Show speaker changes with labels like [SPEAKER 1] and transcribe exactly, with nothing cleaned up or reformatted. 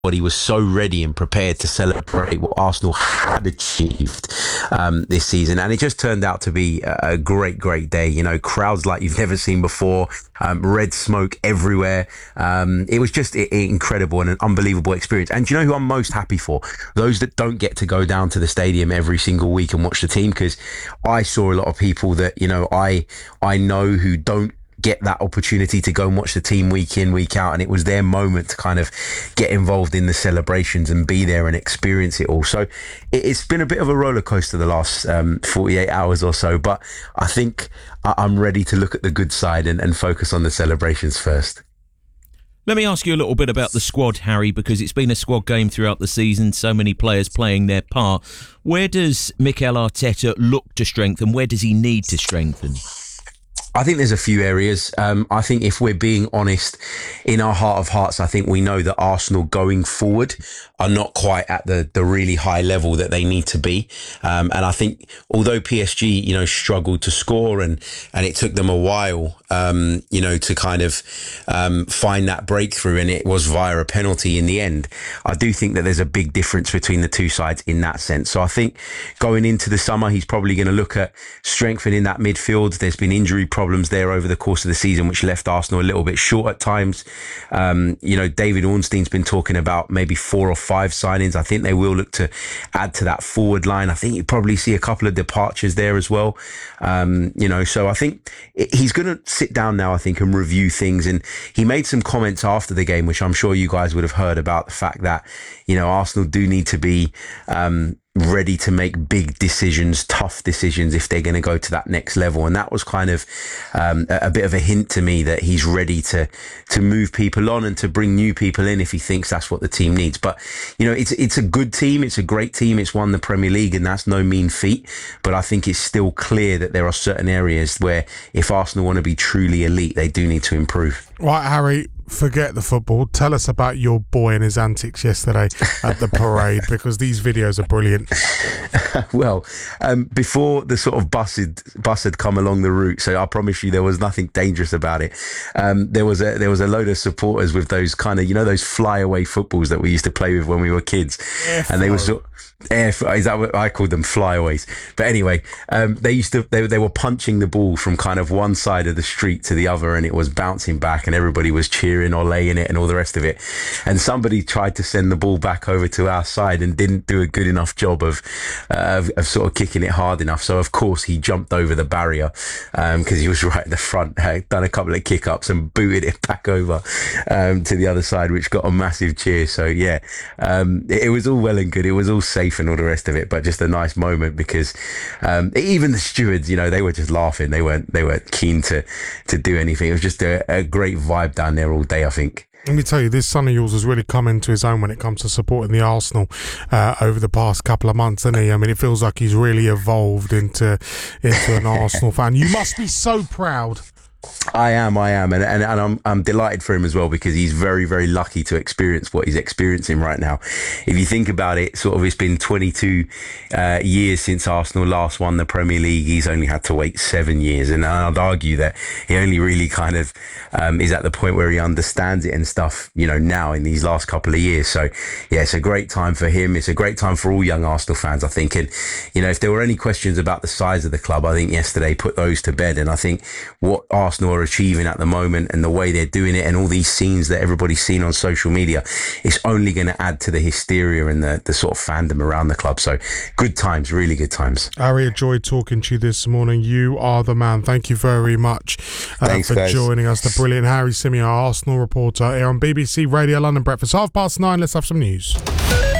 [SPEAKER 1] He was so ready and prepared to celebrate what Arsenal had achieved um, this season. And it just turned out to be a great, great day. You know, crowds like you've never seen before, um, red smoke everywhere. Um, it was just I- incredible and an unbelievable experience. And do you know who I'm most happy for? Those that don't get to go down to the stadium every single week and watch the team, because I saw a lot of people that, you know, I I know who don't get that opportunity to go and watch the team week in, week out, and it was their moment to kind of get involved in the celebrations and be there and experience it all. So it's been a bit of a roller coaster the last um, forty-eight hours or so, but I think I'm ready to look at the good side and, and focus on the celebrations first.
[SPEAKER 2] Let me ask you a little bit about the squad, Harry, because it's been a squad game throughout the season, so many players playing their part. Where does Mikel Arteta look to strengthen? Where does he need to strengthen?
[SPEAKER 1] I think there's a few areas. Um, I think if we're being honest, in our heart of hearts, I think we know that Arsenal going forward are not quite at the, the really high level that they need to be. Um, and I think although P S G, you know, struggled to score and, and it took them a while, um, you know, to kind of um, find that breakthrough, and it was via a penalty in the end, I do think that there's a big difference between the two sides in that sense. So I think going into the summer, he's probably going to look at strengthening that midfield. There's been injury problems problems there over the course of the season, which left Arsenal a little bit short at times. Um, you know, David Ornstein's been talking about maybe four or five signings. I think they will look to add to that forward line. I think you probably see a couple of departures there as well. Um, you know, so I think he's going to sit down now, I think, and review things. And he made some comments after the game, which I'm sure you guys would have heard, about the fact that, you know, Arsenal do need to be um, ready to make big decisions, tough decisions, if they're going to go to that next level. And that was kind of um, a, a bit of a hint to me that he's ready to to move people on and to bring new people in if he thinks that's what the team needs. But, you know, it's it's a good team. It's a great team. It's won the Premier League, and that's no mean feat. But I think it's still clear that there are certain areas where if Arsenal want to be truly elite, they do need to improve.
[SPEAKER 3] Right, Harry, forget the football. Tell us about your boy and his antics yesterday at the parade, because these videos are brilliant.
[SPEAKER 1] Well, um, before the sort of bus had, bus had come along the route, so I promise you there was nothing dangerous about it. Um, there was a there was a load of supporters with those kind of, you know, those flyaway footballs that we used to play with when we were kids, Air and they were sort. Air, is that what I called them? Flyaways. But anyway, um, they used to they they were punching the ball from kind of one side of the street to the other, and it was bouncing back, and everybody was cheering or laying it and all the rest of it. And somebody tried to send the ball back over to our side and didn't do a good enough job of uh, of, of sort of kicking it hard enough. So of course he jumped over the barrier because um, he was right at the front, had done a couple of kick ups and booted it back over um, to the other side, which got a massive cheer. So yeah, um, it, it was all well and good. It was all safe and all the rest of it, but just a nice moment, because um, even the stewards, you know, they were just laughing. They weren't they weren't keen to to do anything. It was just a, a great vibe down there all day, I think.
[SPEAKER 3] Let me tell you, this son of yours has really come into his own when it comes to supporting the Arsenal uh, over the past couple of months, hasn't he? I mean, it feels like he's really evolved into into an Arsenal fan. You must be so proud.
[SPEAKER 1] I am, I am, and, and and I'm I'm delighted for him as well, because he's very, very lucky to experience what he's experiencing right now. If you think about it, sort of, it's been twenty-two uh, years since Arsenal last won the Premier League. He's only had to wait seven years, and I'd argue that he only really kind of um, is at the point where he understands it and stuff, you know, now in these last couple of years. So yeah, it's a great time for him. It's a great time for all young Arsenal fans, I think. And you know, if there were any questions about the size of the club, I think yesterday put those to bed. And I think what Arsenal are achieving at the moment and the way they're doing it and all these scenes that everybody's seen on social media, it's only going to add to the hysteria and the, the sort of fandom around the club. So good times, really good times.
[SPEAKER 3] Harry, enjoyed talking to you this morning. You are the man. Thank you very much uh,
[SPEAKER 1] Thanks,
[SPEAKER 3] for
[SPEAKER 1] guys.
[SPEAKER 3] joining us. The brilliant Harry Symeou, our Arsenal reporter here on B B C Radio London Breakfast. Half past nine, let's have some news.